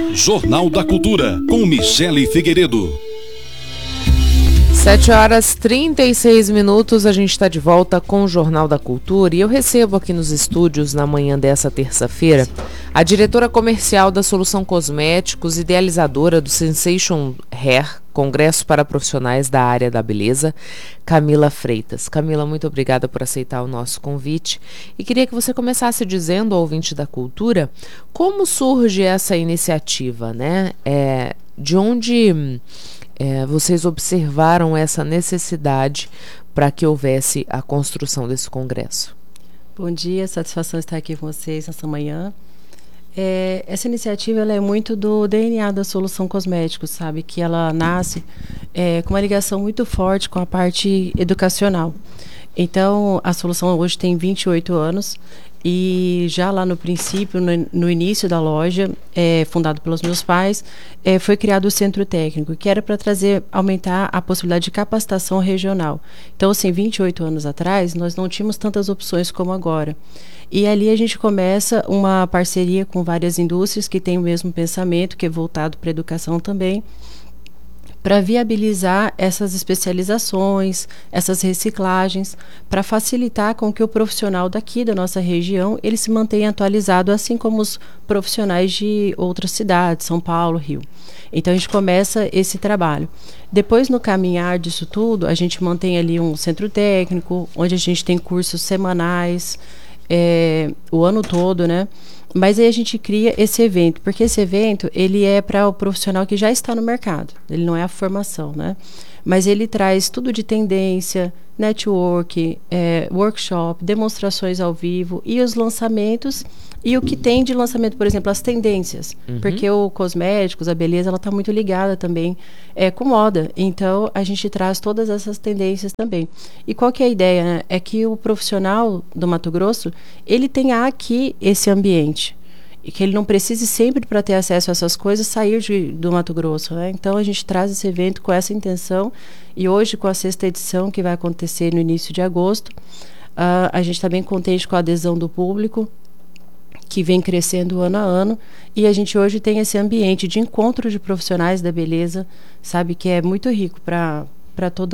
Jornal da Cultura, com Michele Figueiredo. 7h36, a gente está de volta com o Jornal da Cultura e eu recebo aqui nos estúdios, na manhã dessa terça-feira, a diretora comercial da Solução Cosméticos, idealizadora do Sensation Hair, Congresso para Profissionais da Área da Beleza, Camila Freitas. Camila, muito obrigada por aceitar o nosso convite e queria que você começasse dizendo ao ouvinte da cultura como surge essa iniciativa, né? De onde vocês observaram essa necessidade para que houvesse a construção desse congresso? Bom dia, satisfação estar aqui com vocês nessa manhã. Essa iniciativa ela é muito do DNA da Solução Cosméticos, sabe? Que ela nasce com uma ligação muito forte com a parte educacional. Então, a Solução hoje tem 28 anos e já lá no princípio, no início da loja, fundado pelos meus pais, foi criado o Centro Técnico, que era para aumentar a possibilidade de capacitação regional. Então, assim, 28 anos atrás, nós não tínhamos tantas opções como agora. E ali a gente começa uma parceria com várias indústrias que têm o mesmo pensamento, que é voltado para a educação também, para viabilizar essas especializações, essas reciclagens, para facilitar com que o profissional daqui da nossa região ele se mantenha atualizado, assim como os profissionais de outras cidades, São Paulo, Rio. Então a gente começa esse trabalho. Depois, no caminhar disso tudo, a gente mantém ali um centro técnico, onde a gente tem cursos semanais, o ano todo, né? Mas aí a gente cria esse evento, porque esse evento, ele é para o profissional que já está no mercado, ele não é a formação, né? Mas ele traz tudo de tendência, network, workshop, demonstrações ao vivo e os lançamentos e o que tem de lançamento, por exemplo, as tendências, porque o cosméticos, a beleza, ela está muito ligada também com moda, então a gente traz todas essas tendências também. E qual que é a ideia, né? É que o profissional do Mato Grosso, ele tenha aqui esse ambiente, e que ele não precise sempre, para ter acesso a essas coisas, sair do Mato Grosso, né? Então a gente traz esse evento com essa intenção, e hoje com a 6ª edição que vai acontecer no início de agosto, a gente está bem contente com a adesão do público, que vem crescendo ano a ano, e a gente hoje tem esse ambiente de encontro de profissionais da beleza, sabe, que é muito rico para todo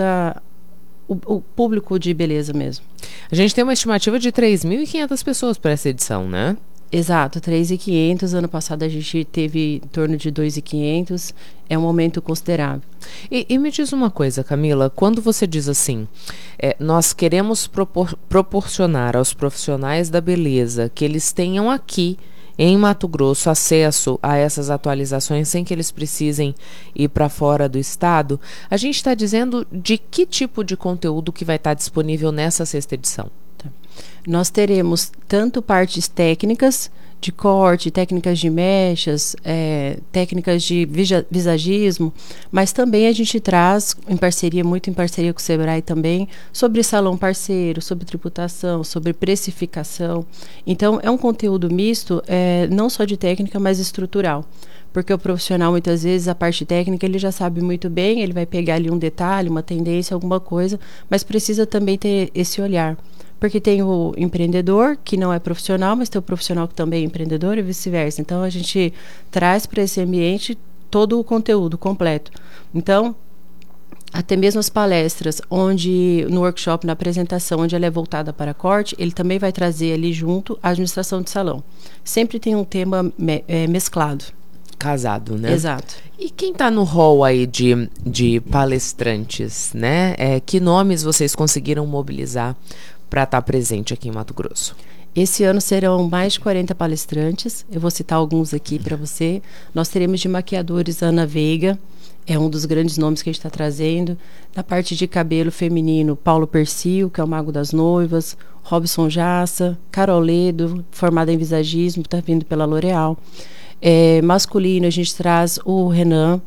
o público de beleza mesmo. A gente tem uma estimativa de 3.500 pessoas para essa edição, né? Exato, 3.500, ano passado a gente teve em torno de 2.500, é um aumento considerável. E me diz uma coisa, Camila, quando você diz assim, nós queremos proporcionar aos profissionais da beleza que eles tenham aqui em Mato Grosso acesso a essas atualizações sem que eles precisem ir para fora do estado, a gente está dizendo de que tipo de conteúdo que vai estar disponível nessa 6ª edição? Nós teremos tanto partes técnicas de corte, técnicas de mechas, técnicas de visagismo, mas também a gente traz, muito em parceria com o Sebrae também, sobre salão parceiro, sobre tributação, sobre precificação. Então, é um conteúdo misto, não só de técnica, mas estrutural. Porque o profissional, muitas vezes, a parte técnica, ele já sabe muito bem, ele vai pegar ali um detalhe, uma tendência, alguma coisa, mas precisa também ter esse olhar. Porque tem o empreendedor, que não é profissional, mas tem o profissional que também é empreendedor e vice-versa. Então, a gente traz para esse ambiente todo o conteúdo completo. Então, até mesmo as palestras, no workshop, na apresentação, onde ela é voltada para corte, ele também vai trazer ali junto a administração de salão. Sempre tem um tema mesclado. Casado, né? Exato. E quem está no hall aí de palestrantes, né? Que nomes vocês conseguiram mobilizar para estar presente aqui em Mato Grosso? Esse ano serão mais de 40 palestrantes. Eu vou citar alguns aqui para você. Nós teremos de maquiadores Ana Veiga, é um dos grandes nomes que a gente está trazendo. Na parte de cabelo feminino, Paulo Persio, que é o mago das noivas, Robson Jassa, Carol Ledo, formada em visagismo, está vindo pela L'Oréal. Masculino, a gente traz o Renan.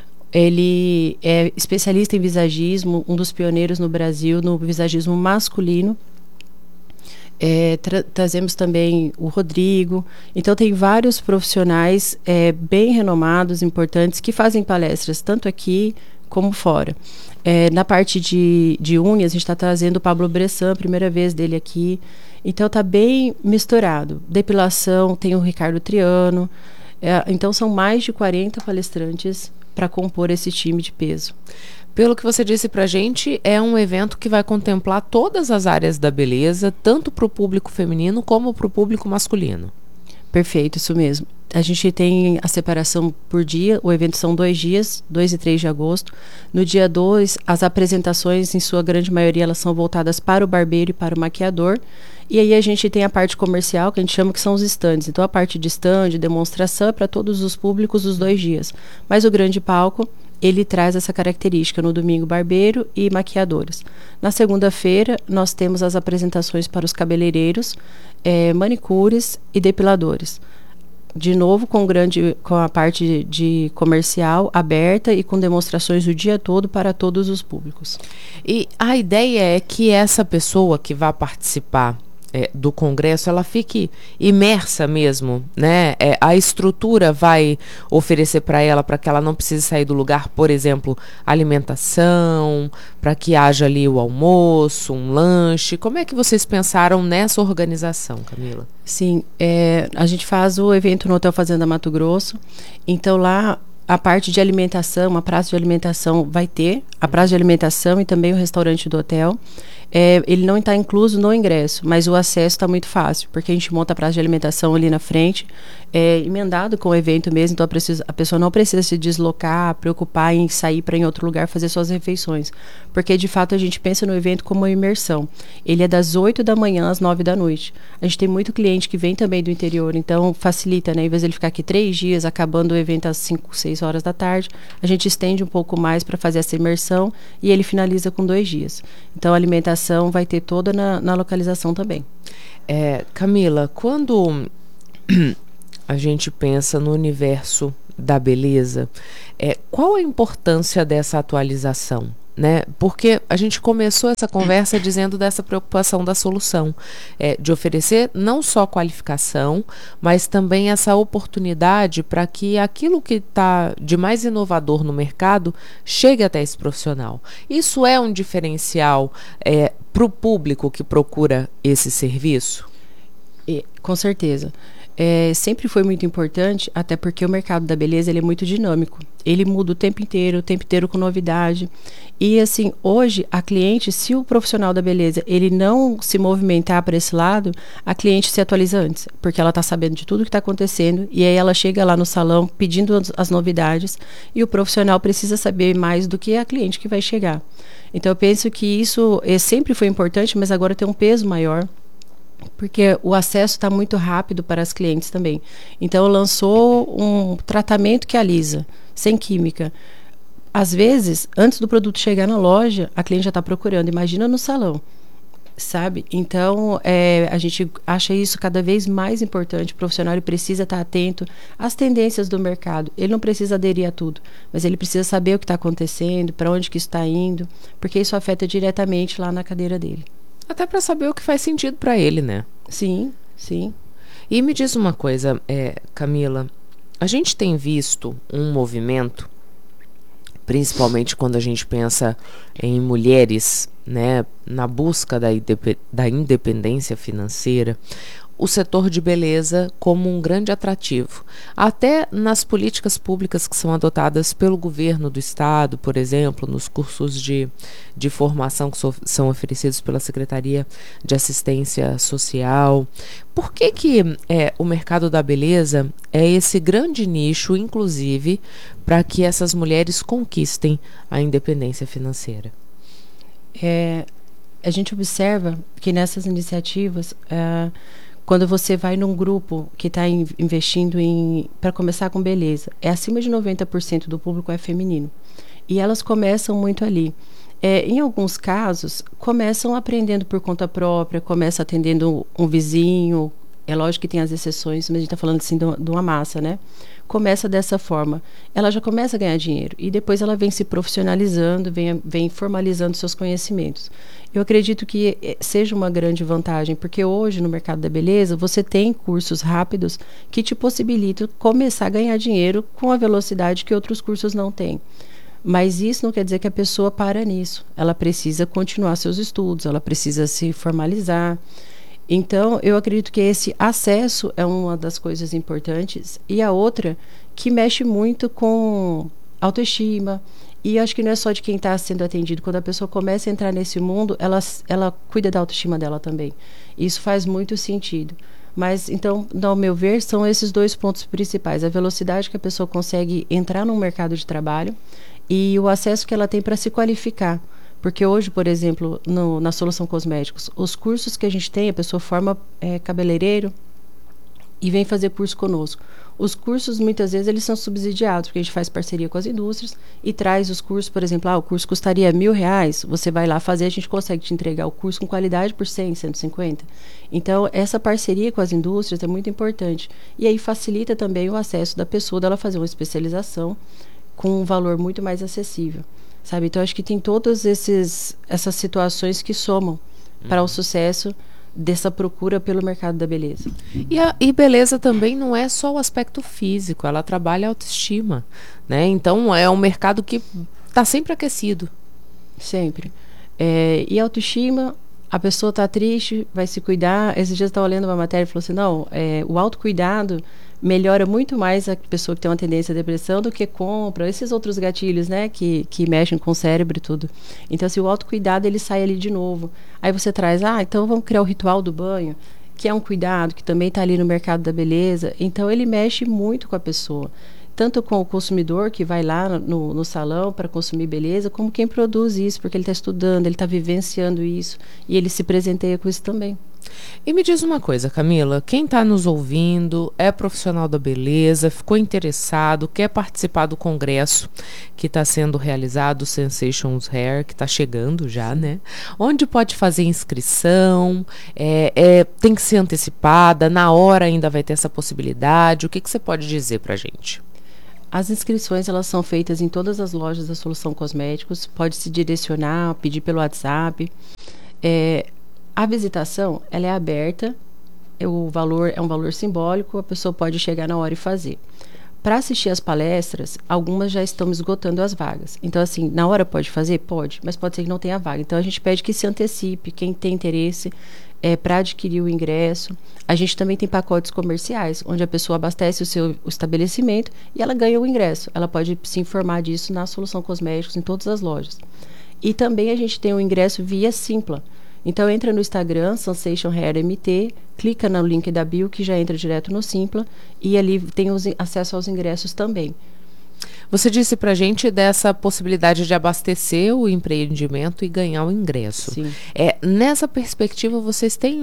Ele é especialista em visagismo, um dos pioneiros no Brasil no visagismo masculino. Trazemos também o Rodrigo. Então tem vários profissionais bem renomados, importantes, que fazem palestras tanto aqui como fora. Na parte de unhas, a gente está trazendo o Pablo Bressan, primeira vez dele aqui. Então está bem misturado. Depilação, tem o Ricardo Triano. Então, são mais de 40 palestrantes para compor esse time de peso. Pelo que você disse pra gente, é um evento que vai contemplar todas as áreas da beleza, tanto para o público feminino como para o público masculino. Perfeito, isso mesmo. A gente tem a separação por dia, o evento são 2 dias, 2 e 3 de agosto. No dia 2, as apresentações, em sua grande maioria, elas são voltadas para o barbeiro e para o maquiador. E aí a gente tem a parte comercial, que a gente chama que são os stands. Então a parte de stand, demonstração, é para todos os públicos dos 2 dias. Mas o grande palco, ele traz essa característica. No domingo, barbeiro e maquiadores. Na segunda-feira, nós temos as apresentações para os cabeleireiros, manicures e depiladores. De novo, com a parte de comercial aberta e com demonstrações o dia todo para todos os públicos. E a ideia é que essa pessoa que vai participar do congresso, ela fique imersa mesmo, né? A estrutura vai oferecer para ela, para que ela não precise sair do lugar, por exemplo, alimentação, para que haja ali o almoço, um lanche. Como é que vocês pensaram nessa organização, Camila? Sim, a gente faz o evento no Hotel Fazenda Mato Grosso, então lá a parte de alimentação, a praça de alimentação vai ter, a praça de alimentação e também o restaurante do hotel. Ele não está incluso no ingresso, mas o acesso está muito fácil, porque a gente monta a praça de alimentação ali na frente, emendado com o evento mesmo, então a pessoa não precisa se deslocar, preocupar em sair para em outro lugar fazer suas refeições, porque de fato a gente pensa no evento como uma imersão. Ele é das 8 da manhã às 9 da noite. A gente tem muito cliente que vem também do interior, então facilita, né? Em vez de ele ficar aqui 3 dias, acabando o evento às 5, 6 horas da tarde, a gente estende um pouco mais para fazer essa imersão e ele finaliza com 2 dias. Então a alimentação vai ter toda na localização também. Camila, quando a gente pensa no universo da beleza, qual a importância dessa atualização? Né? Porque a gente começou essa conversa dizendo dessa preocupação da solução, de oferecer não só qualificação, mas também essa oportunidade para que aquilo que está de mais inovador no mercado chegue até esse profissional. Isso é um diferencial para o público que procura esse serviço? Com certeza. Sempre foi muito importante, até porque o mercado da beleza ele é muito dinâmico. Ele muda o tempo inteiro com novidade. E assim, hoje, a cliente, se o profissional da beleza ele não se movimentar para esse lado, a cliente se atualiza antes, porque ela está sabendo de tudo que está acontecendo, e aí ela chega lá no salão pedindo as novidades, e o profissional precisa saber mais do que a cliente que vai chegar. Então, eu penso que isso sempre foi importante, mas agora tem um peso maior, porque o acesso está muito rápido para as clientes também. Então, lançou um tratamento que alisa, sem química. Às vezes, antes do produto chegar na loja, a cliente já está procurando. Imagina no salão, sabe? Então, a gente acha isso cada vez mais importante. O profissional ele precisa estar atento às tendências do mercado. Ele não precisa aderir a tudo, mas ele precisa saber o que está acontecendo, para onde que isso está indo, porque isso afeta diretamente lá na cadeira dele. Até para saber o que faz sentido para ele, né? Sim, sim. E me diz uma coisa, Camila, a gente tem visto um movimento, principalmente quando a gente pensa em mulheres, né, na busca da independência financeira, o setor de beleza como um grande atrativo. Até nas políticas públicas que são adotadas pelo governo do estado, por exemplo, nos cursos de formação que são oferecidos pela Secretaria de Assistência Social. Por que o mercado da beleza é esse grande nicho, inclusive, para que essas mulheres conquistem a independência financeira? A gente observa que nessas iniciativas, quando você vai num grupo que está investindo para começar com beleza, acima de 90% do público é feminino. E elas começam muito ali. Em alguns casos, começam aprendendo por conta própria, começam atendendo um vizinho. É lógico que tem as exceções, mas a gente está falando assim de uma massa, né? Começa dessa forma. Ela já começa a ganhar dinheiro e depois ela vem se profissionalizando, vem formalizando seus conhecimentos. Eu acredito que seja uma grande vantagem, porque hoje no mercado da beleza você tem cursos rápidos que te possibilitam começar a ganhar dinheiro com a velocidade que outros cursos não têm. Mas isso não quer dizer que a pessoa para nisso. Ela precisa continuar seus estudos, ela precisa se formalizar. Então, eu acredito que esse acesso é uma das coisas importantes. E a outra, que mexe muito com autoestima. E acho que não é só de quem está sendo atendido. Quando a pessoa começa a entrar nesse mundo, ela cuida da autoestima dela também. Isso faz muito sentido. Mas, então, ao meu ver, são esses 2 pontos principais. A velocidade que a pessoa consegue entrar no mercado de trabalho e o acesso que ela tem para se qualificar. Porque hoje, por exemplo, na Solução Cosméticos, os cursos que a gente tem, a pessoa forma cabeleireiro e vem fazer curso conosco. Os cursos, muitas vezes, eles são subsidiados, porque a gente faz parceria com as indústrias e traz os cursos, por exemplo, o curso custaria R$1.000, você vai lá fazer, a gente consegue te entregar o curso com qualidade por 100, 150. Então, essa parceria com as indústrias é muito importante. E aí facilita também o acesso da pessoa, dela fazer uma especialização com um valor muito mais acessível. Sabe? Então, acho que tem todas essas situações que somam para o sucesso dessa procura pelo mercado da beleza. E beleza também não é só o aspecto físico, ela trabalha a autoestima, né? Então, é um mercado que está sempre aquecido. Sempre. E a autoestima, a pessoa está triste, vai se cuidar. Esses dias eu estava lendo uma matéria e falou assim, não, o autocuidado melhora muito mais a pessoa que tem uma tendência à depressão do que compra, esses outros gatilhos, né, que mexem com o cérebro e tudo. Então, assim, o autocuidado, ele sai ali de novo. Aí você traz, então vamos criar o ritual do banho, que é um cuidado, que também está ali no mercado da beleza. Então, ele mexe muito com a pessoa. Tanto com o consumidor, que vai lá no salão para consumir beleza, como quem produz isso, porque ele está estudando, ele está vivenciando isso, e ele se presenteia com isso também. E me diz uma coisa, Camila, quem está nos ouvindo é profissional da beleza, ficou interessado, quer participar do congresso que está sendo realizado, Sensations Hair, que está chegando já, né? Onde pode fazer inscrição? Tem que ser antecipada? Na hora ainda vai ter essa possibilidade? O que você pode dizer para a gente? As inscrições, elas são feitas em todas as lojas da Solução Cosméticos, pode se direcionar, pedir pelo WhatsApp. A visitação, ela é aberta, o valor é um valor simbólico, a pessoa pode chegar na hora e fazer. Para assistir às palestras, algumas já estão esgotando as vagas. Então, assim, na hora pode fazer? Pode, mas pode ser que não tenha vaga. Então, a gente pede que se antecipe, quem tem interesse para adquirir o ingresso. A gente também tem pacotes comerciais, onde a pessoa abastece o estabelecimento e ela ganha o ingresso. Ela pode se informar disso na Solução Cosméticos, em todas as lojas. E também a gente tem o ingresso via Simpla. Então, entra no Instagram, Sensation Hair MT, clica no link da bio, que já entra direto no Simpla, e ali tem acesso aos ingressos também. Você disse pra gente dessa possibilidade de abastecer o empreendimento e ganhar o ingresso. Sim. Nessa perspectiva, vocês têm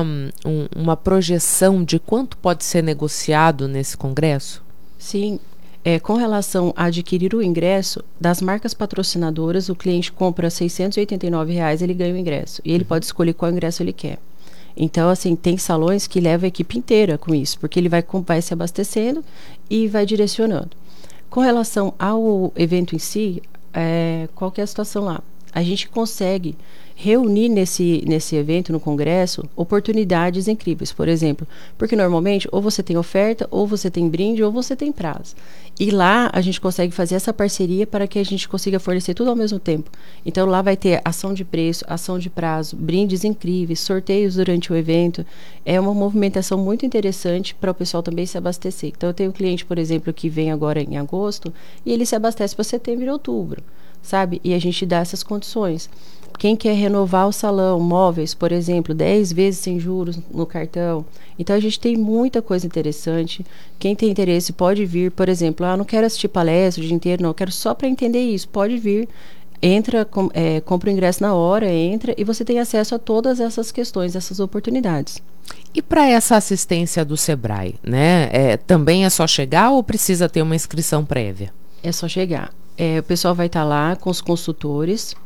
uma projeção de quanto pode ser negociado nesse congresso? Sim. Com relação a adquirir o ingresso, das marcas patrocinadoras, o cliente compra R$ 689, ele ganha o ingresso. E ele pode escolher qual ingresso ele quer. Então, assim, tem salões que levam a equipe inteira com isso, porque ele vai se abastecendo e vai direcionando. Com relação ao evento em si, qual que é a situação lá? A gente consegue reunir nesse evento, no congresso, oportunidades incríveis, por exemplo, porque normalmente ou você tem oferta, ou você tem brinde, ou você tem prazo. E lá a gente consegue fazer essa parceria para que a gente consiga fornecer tudo ao mesmo tempo. Então lá vai ter ação de preço, ação de prazo, brindes incríveis, sorteios durante o evento. É uma movimentação muito interessante para o pessoal também se abastecer. Então eu tenho um cliente, por exemplo, que vem agora em agosto e ele se abastece para setembro e outubro, sabe? E a gente dá essas condições. Quem quer renovar o salão, móveis, por exemplo, 10 vezes sem juros no cartão. Então, a gente tem muita coisa interessante. Quem tem interesse pode vir, por exemplo, não quero assistir palestra o dia inteiro, não, quero só para entender isso. Pode vir, entra, compra o ingresso na hora, entra e você tem acesso a todas essas questões, essas oportunidades. E para essa assistência do Sebrae, né? Também é só chegar ou precisa ter uma inscrição prévia? É só chegar. O pessoal vai estar lá com os consultores.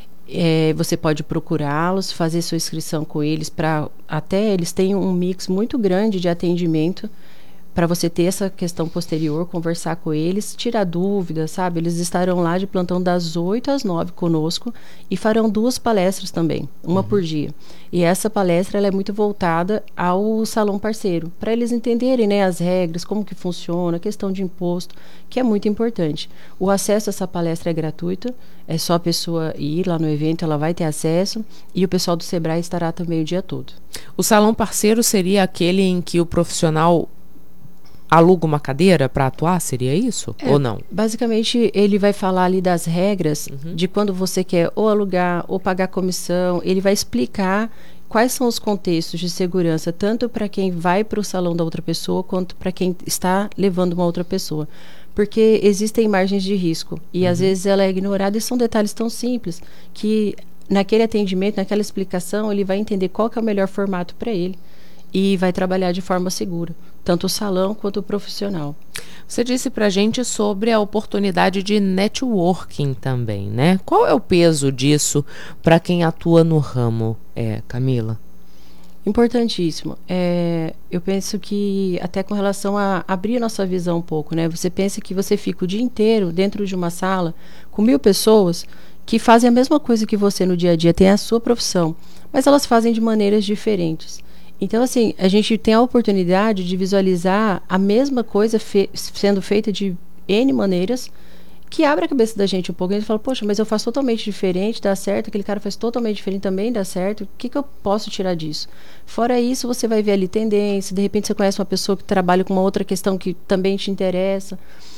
Você pode procurá-los, fazer sua inscrição com eles, até eles têm um mix muito grande de atendimento para você ter essa questão posterior, conversar com eles, tirar dúvidas, sabe? Eles estarão lá de plantão das 8 às 9 conosco e farão 2 palestras também, uma por dia. E essa palestra ela é muito voltada ao salão parceiro, para eles entenderem, né, as regras, como que funciona, a questão de imposto, que é muito importante. O acesso a essa palestra é gratuito, é só a pessoa ir lá no evento, ela vai ter acesso, e o pessoal do Sebrae estará também o dia todo. O salão parceiro seria aquele em que o profissional aluga uma cadeira para atuar, seria isso? Ou não? Basicamente, ele vai falar ali das regras de quando você quer ou alugar ou pagar comissão. Ele vai explicar quais são os contextos de segurança, tanto para quem vai para o salão da outra pessoa, quanto para quem está levando uma outra pessoa. Porque existem margens de risco e às vezes ela é ignorada e são detalhes tão simples que naquele atendimento, naquela explicação, ele vai entender qual que é o melhor formato para ele e vai trabalhar de forma segura, tanto o salão quanto o profissional. Você disse pra gente sobre a oportunidade de networking também, né? Qual é o peso disso para quem atua no ramo, Camila? Importantíssimo. Eu penso que até com relação a abrir a nossa visão um pouco, né? Você pensa que você fica o dia inteiro dentro de uma sala com 1000 pessoas que fazem a mesma coisa que você no dia a dia, tem a sua profissão, mas elas fazem de maneiras diferentes. Então, assim, a gente tem a oportunidade de visualizar a mesma coisa sendo feita de N maneiras, que abre a cabeça da gente um pouco. A gente fala, poxa, mas eu faço totalmente diferente, dá certo, aquele cara faz totalmente diferente, também dá certo. O que eu posso tirar disso? Fora isso, você vai ver ali tendência, de repente você conhece uma pessoa que trabalha com uma outra questão que também te interessa.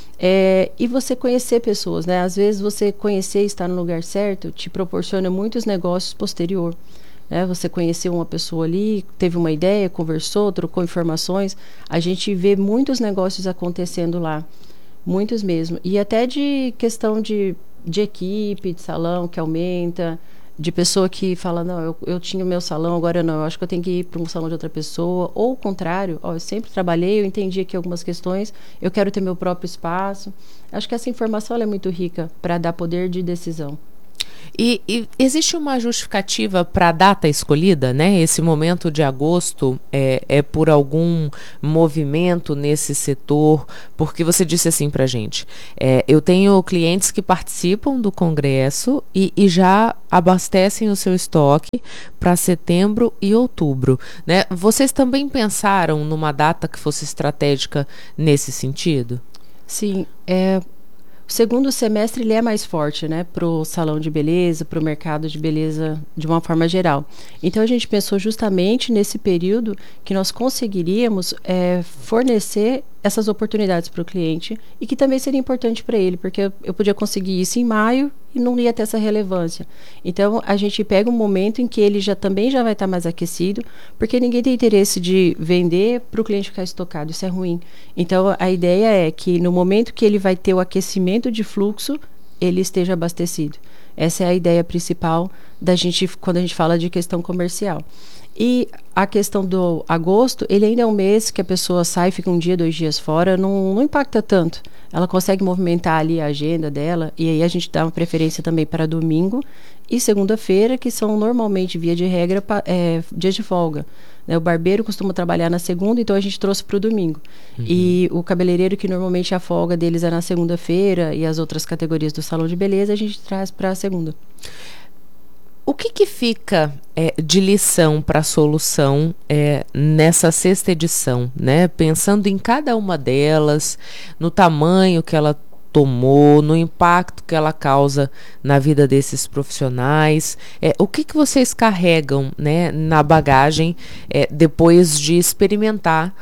E você conhecer pessoas, né? Às vezes você conhecer e estar no lugar certo te proporciona muitos negócios posterior. Você conheceu uma pessoa ali, teve uma ideia, conversou, trocou informações. A gente vê muitos negócios acontecendo lá, muitos mesmo. E até de questão de equipe, de salão que aumenta, de pessoa que fala, não, eu tinha o meu salão, agora não, eu acho que eu tenho que ir para um salão de outra pessoa. Ou o contrário, eu sempre trabalhei, eu entendi aqui algumas questões, eu quero ter meu próprio espaço. Acho que essa informação ela é muito rica para dar poder de decisão. E existe uma justificativa para a data escolhida, né? Esse momento de agosto é por algum movimento nesse setor? Porque você disse assim para a gente, eu tenho clientes que participam do congresso e já abastecem o seu estoque para setembro e outubro, né? Vocês também pensaram numa data que fosse estratégica nesse sentido? Sim, o segundo semestre ele é mais forte, né, para o salão de beleza, para o mercado de beleza de uma forma geral. Então a gente pensou justamente nesse período que nós conseguiríamos fornecer essas oportunidades para o cliente e que também seria importante para ele, porque eu podia conseguir isso em maio e não ia ter essa relevância. Então a gente pega um momento em que ele também já vai estar mais aquecido, porque ninguém tem interesse de vender para o cliente ficar estocado, isso é ruim. Então a ideia é que no momento que ele vai ter o aquecimento de fluxo, ele esteja abastecido. Essa é a ideia principal da gente quando a gente fala de questão comercial. E a questão do agosto, ele ainda é um mês que a pessoa sai, fica um dia, 2 dias fora, não impacta tanto. Ela consegue movimentar ali a agenda dela, e aí a gente dá uma preferência também para domingo e segunda-feira, que são normalmente, via de regra, dias de folga. O barbeiro costuma trabalhar na segunda, então a gente trouxe para o domingo. E o cabeleireiro, que normalmente a folga deles é na segunda-feira, e as outras categorias do salão de beleza, a gente traz para a segunda. O que fica de lição para a solução nessa 6ª edição, né? Pensando em cada uma delas, no tamanho que ela tomou, no impacto que ela causa na vida desses profissionais, o que vocês carregam, né, na bagagem depois de experimentar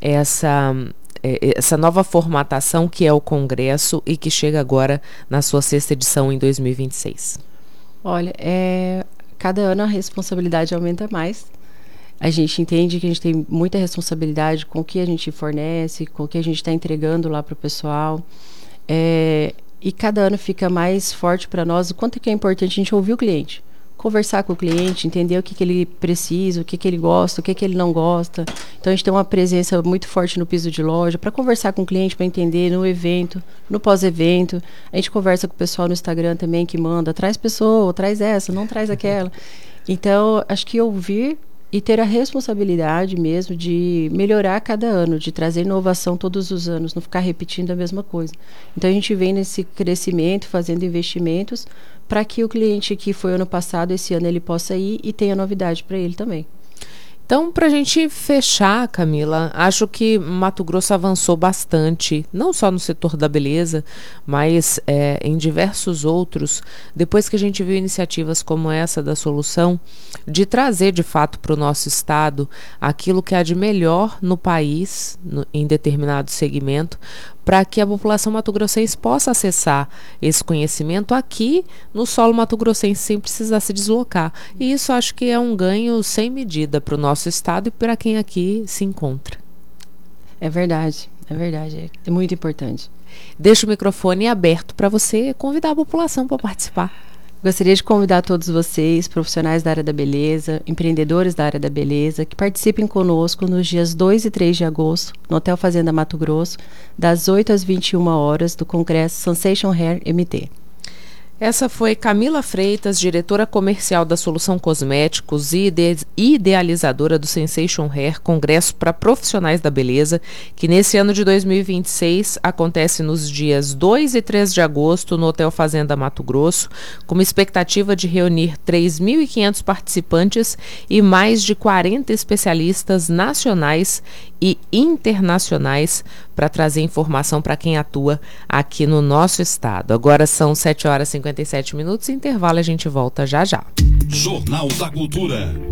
essa nova formatação que é o Congresso e que chega agora na sua 6ª edição em 2026? Olha, cada ano a responsabilidade aumenta mais. A gente entende que a gente tem muita responsabilidade com o que a gente fornece, com o que a gente está entregando lá para o pessoal. E cada ano fica mais forte para nós o quanto que é importante a gente ouvir o cliente. Conversar com o cliente, entender o que ele precisa, o que ele gosta, o que ele não gosta. Então a gente tem uma presença muito forte no piso de loja para conversar com o cliente, para entender no evento, no pós-evento. A gente conversa com o pessoal no Instagram também que manda, traz pessoa, traz essa, não traz aquela. Então acho que ouvir e ter a responsabilidade mesmo de melhorar a cada ano, de trazer inovação todos os anos, não ficar repetindo a mesma coisa. Então a gente vem nesse crescimento, fazendo investimentos para que o cliente que foi ano passado, esse ano ele possa ir e tenha novidade para ele também. Então, para a gente fechar, Camila, acho que Mato Grosso avançou bastante, não só no setor da beleza, mas em diversos outros, depois que a gente viu iniciativas como essa da Solução, de trazer de fato para o nosso estado aquilo que há de melhor no país, em determinado segmento, para que a população mato-grossense possa acessar esse conhecimento aqui no solo mato-grossense sem precisar se deslocar. E isso acho que é um ganho sem medida para o nosso estado e para quem aqui se encontra. É verdade, é muito importante. Deixo o microfone aberto para você convidar a população para participar. Gostaria de convidar todos vocês, profissionais da área da beleza, empreendedores da área da beleza, que participem conosco nos dias 2 e 3 de agosto, no Hotel Fazenda Mato Grosso, das 8 às 21 horas, do Congresso Sensation Hair MT. Essa foi Camila Freitas, diretora comercial da Solução Cosméticos e idealizadora do Sensation Hair, congresso para profissionais da beleza, que nesse ano de 2026 acontece nos dias 2 e 3 de agosto no Hotel Fazenda Mato Grosso, com uma expectativa de reunir 3.500 participantes e mais de 40 especialistas nacionais e internacionais para trazer informação para quem atua aqui no nosso estado. Agora são 7 horas e 57 minutos, intervalo, a gente volta já já. Jornal da Cultura.